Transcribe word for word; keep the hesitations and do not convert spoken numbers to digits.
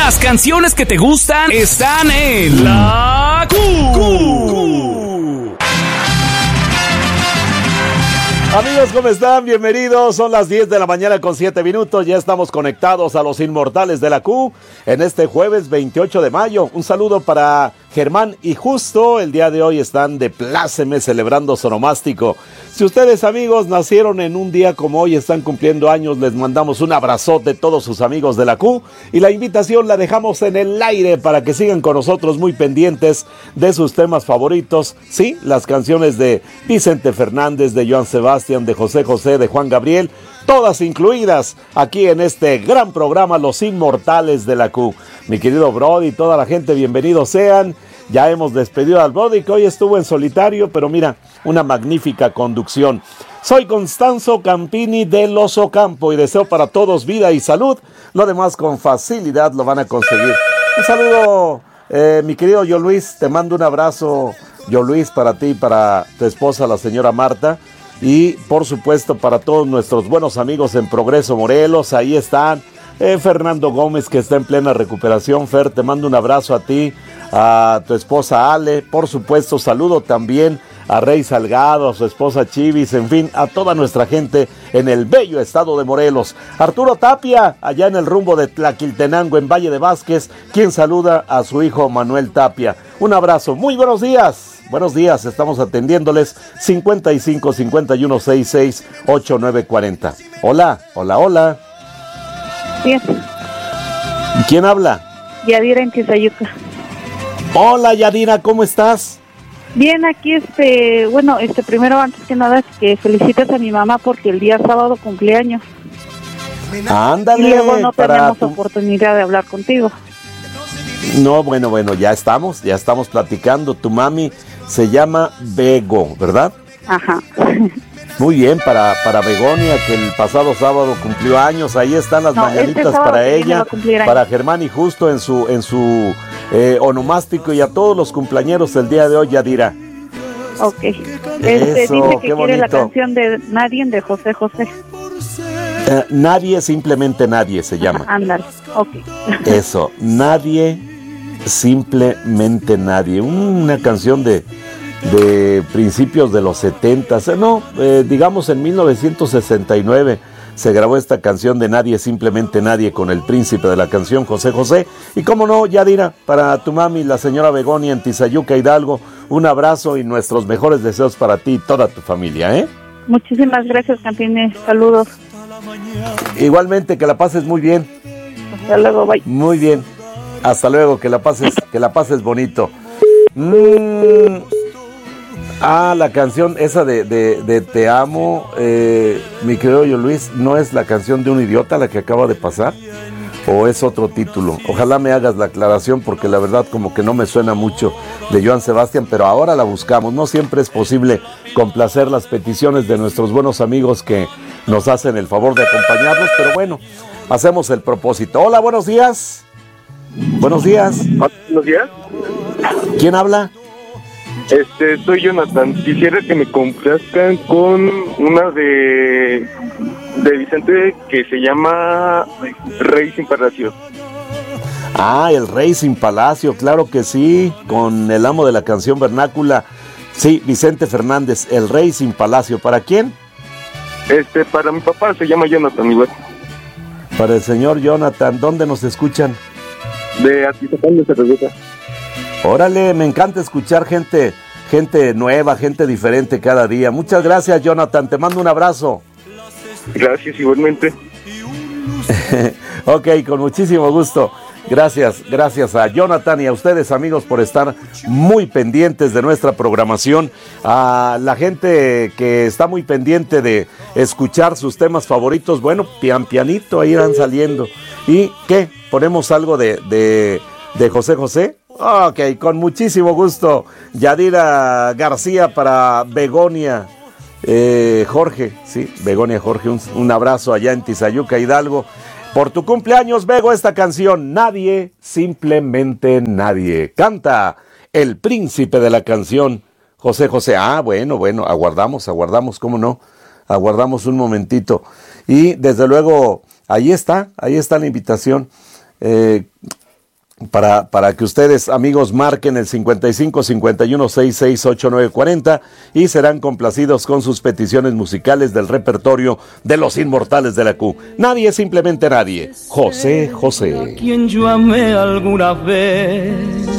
Las canciones que te gustan están en La Q. Amigos, ¿cómo están? Bienvenidos. Son las diez de la mañana con siete minutos. Ya estamos conectados a los inmortales de la Q en este jueves veintiocho de mayo. Un saludo para Germán y Justo. El día de hoy están de pláceme celebrando su onomástico. Si ustedes, amigos, nacieron en un día como hoy, están cumpliendo años, les mandamos un abrazote a todos sus amigos de la Q y la invitación la dejamos en el aire para que sigan con nosotros muy pendientes de sus temas favoritos. Sí, las canciones de Vicente Fernández, de Joan Sebastián, de José José, de Juan Gabriel, todas incluidas aquí en este gran programa Los Inmortales de la Q. Mi querido Brody y toda la gente, bienvenidos sean. Ya hemos despedido al Brody, que hoy estuvo en solitario, pero mira, una magnífica conducción. Soy Constanzo Campini de Los Ocampo y deseo para todos vida y salud. Lo demás con facilidad lo van a conseguir. Un saludo, eh, mi querido Yo Luis, te mando un abrazo, Yo Luis, para ti y para tu esposa, la señora Marta. Y por supuesto para todos nuestros buenos amigos en Progreso Morelos, ahí están. Eh, Fernando Gómez, que está en plena recuperación. Fer, te mando un abrazo a ti, a tu esposa Ale, por supuesto saludo también a Rey Salgado, a su esposa Chivis, en fin, a toda nuestra gente en el bello estado de Morelos. Arturo Tapia, allá en el rumbo de Tlaquiltenango, en Valle de Vázquez, quien saluda a su hijo Manuel Tapia. Un abrazo, muy buenos días. Buenos días, estamos atendiéndoles cincuenta y cinco, cincuenta y uno, sesenta y seis, ochenta y nueve, cuarenta. Hola, hola, hola. Bien. ¿Quién habla? Yadira en Tizayuca. Hola Yadira, ¿cómo estás? Bien, aquí este, bueno, este primero antes que nada que felicites a mi mamá porque el día sábado cumpleaños. Ándale. Y luego no para tenemos tu... oportunidad de hablar contigo. No, bueno, bueno, ya estamos, ya estamos platicando. Tu mami se llama Bego, ¿verdad? Ajá. Muy bien, para, para Begonia, que el pasado sábado cumplió años. Ahí están las no, mañanitas este para ella, para Germán y Justo en su en su eh, onomástico, y a todos los cumpleañeros el día de hoy, Yadira. Ok. Este, Eso, dice que qué quiere bonito. la canción de Nadie de José José. Eh, nadie, simplemente nadie se llama. Ándale, ok. Eso, Nadie, simplemente nadie. Una canción de, de principios de los setentas, no, eh, digamos en mil novecientos sesenta y nueve se grabó esta canción de Nadie, simplemente nadie, con el príncipe de la canción, José José. Y cómo no, Yadira, para tu mami, la señora Begonia en Tizayuca, Hidalgo, un abrazo y nuestros mejores deseos para ti y toda tu familia, ¿eh? Muchísimas gracias, Campines. Saludos. Igualmente, que la pases muy bien. Hasta luego, bye. Muy bien. Hasta luego, que la pases, que la pases bonito. Mm. Ah, la canción esa de, de, de Te Amo, eh, mi querido Yo Luis, ¿no es la canción de un idiota la que acaba de pasar? ¿O es otro título? Ojalá me hagas la aclaración, porque la verdad como que no me suena mucho de Joan Sebastián, pero ahora la buscamos. No siempre es posible complacer las peticiones de nuestros buenos amigos que nos hacen el favor de acompañarnos, pero bueno, hacemos el propósito. Hola, buenos días. Buenos días. Buenos días. ¿Quién habla? Este, soy Jonathan. Quisiera que me complazcan con una de de Vicente que se llama Rey sin Palacio. Ah, el Rey sin Palacio, claro que sí, con el amo de la canción vernácula. Sí, Vicente Fernández, el Rey sin Palacio. ¿Para quién? Este, para mi papá, se llama Jonathan igual. Para el señor Jonathan. ¿Dónde nos escuchan? De Atizapán de Zaragoza. Órale, me encanta escuchar gente, gente nueva, gente diferente cada día. Muchas gracias, Jonathan, te mando un abrazo. Gracias, igualmente. Ok, con muchísimo gusto. Gracias, gracias a Jonathan y a ustedes, amigos, por estar muy pendientes de nuestra programación. A la gente que está muy pendiente de escuchar sus temas favoritos, bueno, pian pianito, ahí irán saliendo. ¿Y qué? ¿Ponemos algo de, de, de José José? Ok, con muchísimo gusto. Yadira García para Begonia eh, Jorge, sí, Begonia Jorge, un, un abrazo allá en Tizayuca, Hidalgo. Por tu cumpleaños, Bego, esta canción, Nadie, simplemente nadie. Canta el príncipe de la canción, José José. Ah, bueno, bueno, aguardamos, aguardamos, ¿cómo no? Aguardamos un momentito. Y desde luego, ahí está, ahí está la invitación. Eh, Para, para que ustedes, amigos, marquen el cincuenta y cinco cincuenta y uno sesenta y seis ochenta y nueve cuarenta y serán complacidos con sus peticiones musicales del repertorio de los inmortales de la Q. Nadie, simplemente nadie. José José. A quien yo amé alguna vez.